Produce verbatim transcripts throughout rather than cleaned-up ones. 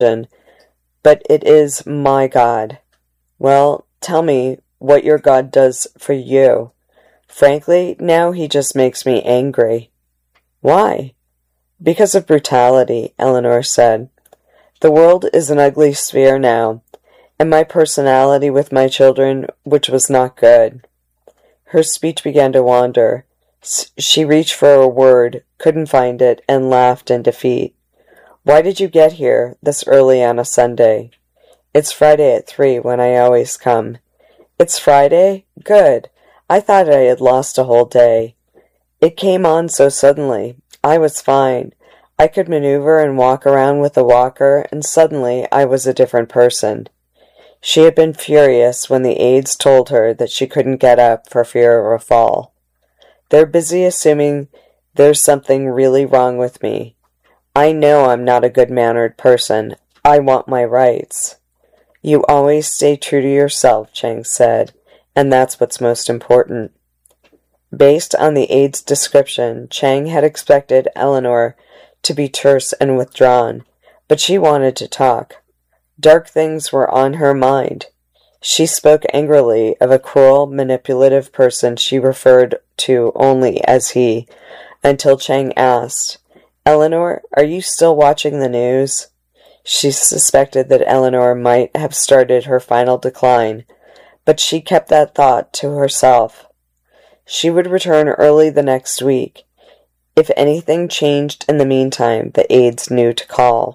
but it is my God. Well, tell me what your God does for you. Frankly, now he just makes me angry. Why? Because of brutality, Eleanor said. The world is an ugly sphere now, and my personality with my children, which was not good. Her speech began to wander. She reached for a word, couldn't find it, and laughed in defeat. Why did you get here this early on a Sunday? It's Friday at three when I always come. It's Friday? Good. I thought I had lost a whole day. It came on so suddenly. I was fine. I could maneuver and walk around with a walker, and suddenly I was a different person. She had been furious when the aides told her that she couldn't get up for fear of a fall. They're busy assuming there's something really wrong with me. I know I'm not a good-mannered person. I want my rights. You always stay true to yourself, Chang said, and that's what's most important. Based on the aide's description, Chang had expected Eleanor to be terse and withdrawn, but she wanted to talk. Dark things were on her mind. She spoke angrily of a cruel, manipulative person she referred to only as he, until Chang asked, Eleanor, are you still watching the news? She suspected that Eleanor might have started her final decline, but she kept that thought to herself. She would return early the next week. If anything changed in the meantime, the aides knew to call.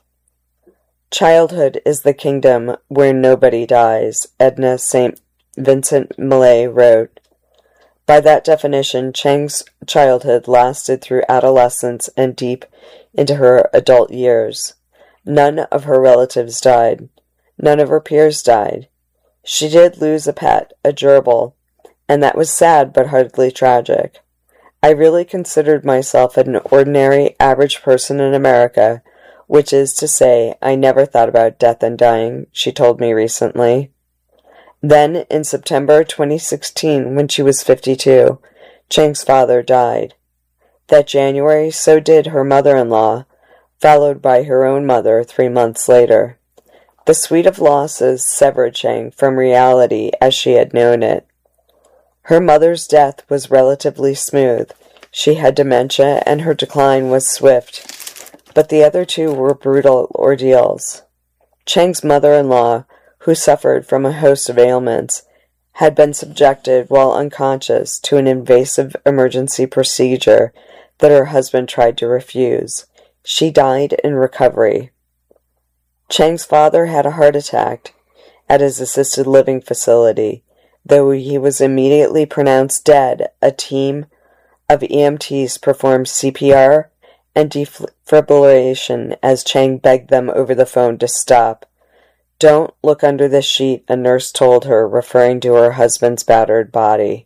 Childhood is the kingdom where nobody dies, Edna Saint Vincent Millay wrote. By that definition, Chang's childhood lasted through adolescence and deep into her adult years. None of her relatives died. None of her peers died. She did lose a pet, a gerbil, and that was sad but hardly tragic. I really considered myself an ordinary, average person in America, which is to say, I never thought about death and dying, she told me recently. Then, in September twenty sixteen, when she was fifty-two, Chang's father died. That January, so did her mother-in-law, followed by her own mother three months later. The suite of losses severed Chang from reality as she had known it. Her mother's death was relatively smooth. She had dementia, and her decline was swift. But the other two were brutal ordeals. Chang's mother-in-law, who suffered from a host of ailments, had been subjected while unconscious to an invasive emergency procedure that her husband tried to refuse. She died in recovery. Chang's father had a heart attack at his assisted living facility. Though he was immediately pronounced dead, a team of E M Ts performed C P R and defibrillation as Chang begged them over the phone to stop. Don't look under the sheet, a nurse told her, referring to her husband's battered body.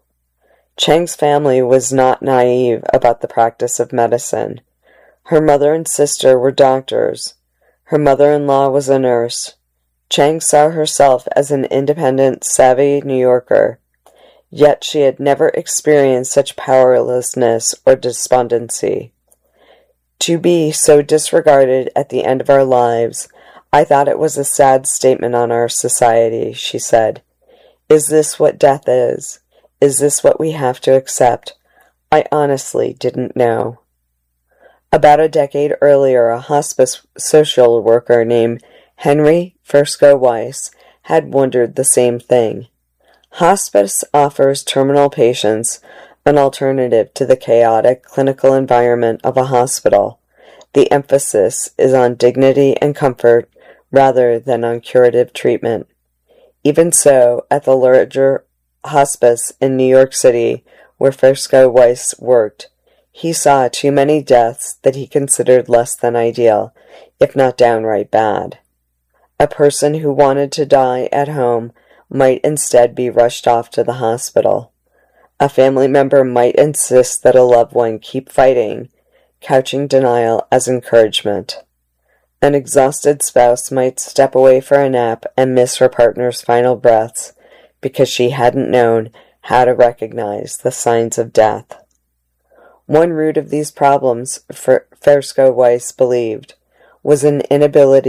Chang's family was not naive about the practice of medicine. Her mother and sister were doctors. Her mother-in-law was a nurse. Chang saw herself as an independent, savvy New Yorker, yet she had never experienced such powerlessness or despondency. To be so disregarded at the end of our lives, I thought it was a sad statement on our society, she said. Is this what death is? Is this what we have to accept? I honestly didn't know. About a decade earlier, a hospice social worker named Henry Fusco Weiss had wondered the same thing. Hospice offers terminal patients an alternative to the chaotic clinical environment of a hospital. The emphasis is on dignity and comfort rather than on curative treatment. Even so, at the larger hospice in New York City, where Fusco Weiss worked, he saw too many deaths that he considered less than ideal, if not downright bad. A person who wanted to die at home might instead be rushed off to the hospital. A family member might insist that a loved one keep fighting, couching denial as encouragement. An exhausted spouse might step away for a nap and miss her partner's final breaths because she hadn't known how to recognize the signs of death. One root of these problems, Fusco Weiss believed, was an inability